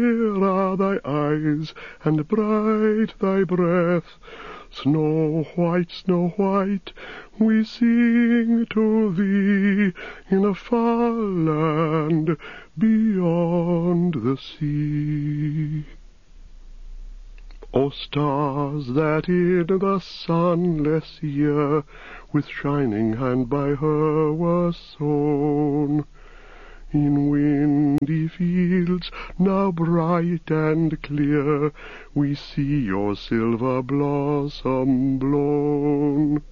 Clear are thy eyes, and bright thy breath. Snow White, we sing to thee in a far land beyond the sea. O stars that in the sunless year with shining hand by her were sown, in windy fields now bright and clear we see your silver blossom blown.